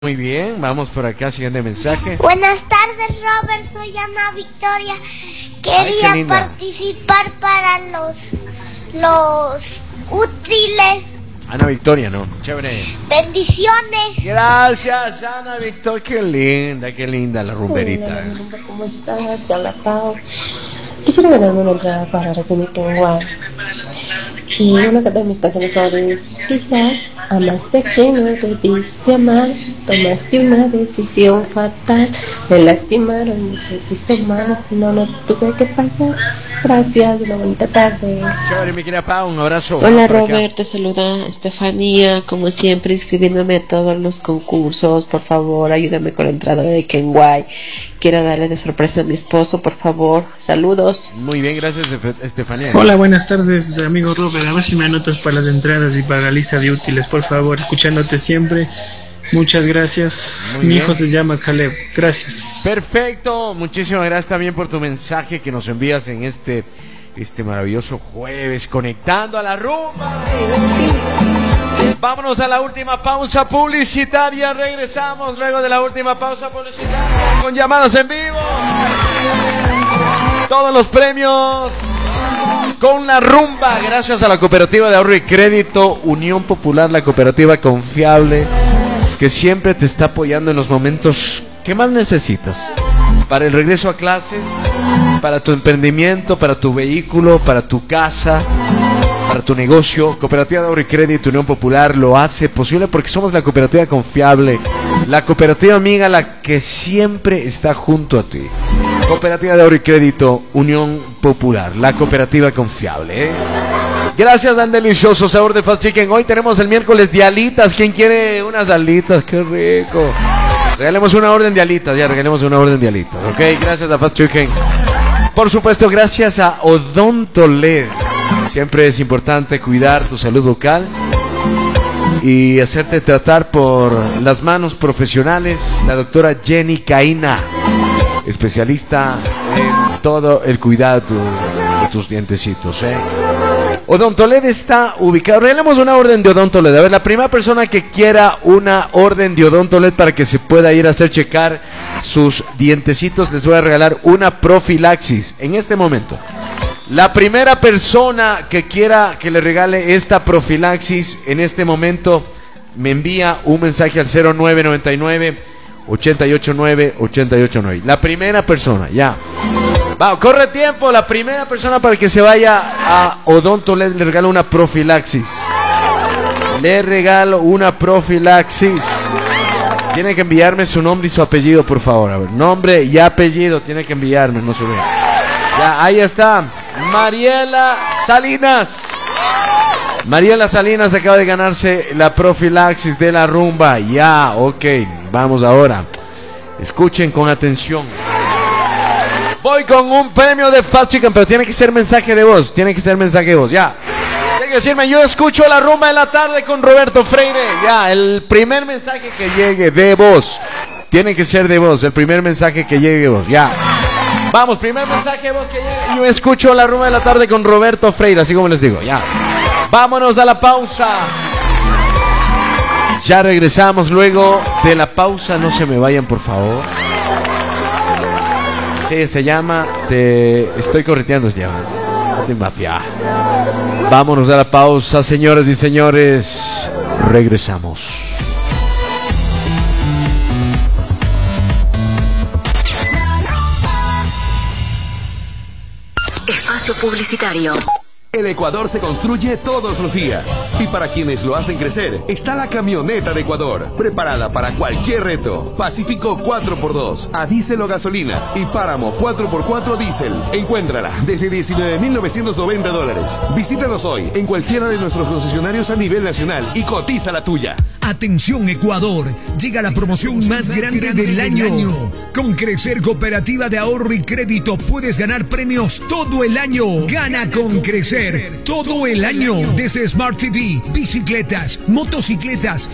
Muy bien, vamos por acá, siguiente mensaje. Buenas tardes, Robert, soy Ana Victoria. Quería participar para los útiles. Ana Victoria, ¿no? Chévere. Bendiciones. Gracias, Ana Victoria. Qué linda la rumberita. Hola, ¿cómo estás? Te habla Pau. Quisiera ganarme una entrada para República Kenguay. Y una de mis canciones favoritas, quizás amaste a quien no debiste amar, tomaste una decisión fatal, me lastimaron, no se quiso mal, no tuve que pasar. Gracias, una bonita tarde. Chévere, mi querida Pau, un abrazo. Hola Robert, te saluda Estefanía, como siempre inscribiéndome a todos los concursos, por favor ayúdame con la entrada de Kenguay. Quiero darle de sorpresa a mi esposo, por favor, saludos. Muy bien, gracias Estefanía. Hola, buenas tardes amigo Robert, a ver si me anotas para las entradas y para la lista de útiles, por favor, escuchándote siempre. Muchas gracias. Mi hijo se llama Caleb. Gracias. Perfecto. Muchísimas gracias también por tu mensaje que nos envías en este maravilloso jueves, conectando a la rumba. Vámonos a la última pausa publicitaria. Regresamos luego de la última pausa publicitaria con llamadas en vivo. Todos los premios con la rumba, gracias a la Cooperativa de Ahorro y Crédito Unión Popular, la cooperativa confiable que siempre te está apoyando en los momentos que más necesitas. Para el regreso a clases, para tu emprendimiento, para tu vehículo, para tu casa, para tu negocio. Cooperativa de Ahorro y Crédito Unión Popular lo hace posible porque somos la cooperativa confiable, la cooperativa amiga, la que siempre está junto a ti. Cooperativa de Ahorro y Crédito Unión Popular, la cooperativa confiable, ¿eh? Gracias, Dan Delicioso Sabor de Fast Chicken. Hoy tenemos el miércoles de alitas. ¿Quién quiere unas alitas? ¡Qué rico! Regalemos una orden de alitas, regalemos una orden de alitas, ¿ok? Gracias a Fast Chicken. Por supuesto, gracias a Odontoled. Siempre es importante cuidar tu salud bucal y hacerte tratar por las manos profesionales. La doctora Jenny Caína, especialista en todo el cuidado de tus dientecitos, ¿eh? Odontoled está ubicado. Regalemos una orden de Odontoled. A ver, la primera persona que quiera una orden de Odontoled para que se pueda ir a hacer checar sus dientecitos, les voy a regalar una profilaxis en este momento. La primera persona que quiera que le regale esta profilaxis en este momento me envía un mensaje al 0999 889 889. La primera persona, ya. Va, corre tiempo. La primera persona para que se vaya a Odontoled le regalo una profilaxis. Le regalo una profilaxis. Tiene que enviarme su nombre y su apellido, por favor. A ver, nombre y apellido tiene que enviarme, no se ve. Ya, ahí está. Mariela Salinas. Mariela Salinas acaba de ganarse la profilaxis de la rumba. Ya, ok. Vamos ahora. Escuchen con atención. Voy con un premio de Fast Chicken, pero tiene que ser mensaje de voz. Tiene que ser mensaje de voz, ya. Tiene que decirme, yo escucho la rumba en la tarde con Roberto Freire. Ya, el primer mensaje que llegue de voz. Tiene que ser de voz, el primer mensaje que llegue de voz, ya. Vamos, primer mensaje de voz que llegue. Yo escucho la rumba en la tarde con Roberto Freire, así como les digo, ya. Vámonos a la pausa. Ya regresamos luego de la pausa. No se me vayan, por favor. Sí, se llama Te estoy correteando, se llama Te Mafia. Vámonos a la pausa, señoras y señores. Regresamos. Espacio publicitario. El Ecuador se construye todos los días. Y para quienes lo hacen crecer, está la camioneta de Ecuador, preparada para cualquier reto. Pacífico 4x2, a diésel o gasolina. Y Páramo 4x4 diésel. Encuéntrala desde $19,990. Visítanos hoy en cualquiera de nuestros concesionarios a nivel nacional y cotiza la tuya. Atención Ecuador, llega la promoción más grande del año. Con Crecer Cooperativa de Ahorro y Crédito puedes ganar premios todo el año. Gana con Crecer todo el año. Desde Smart TV, bicicletas, motocicletas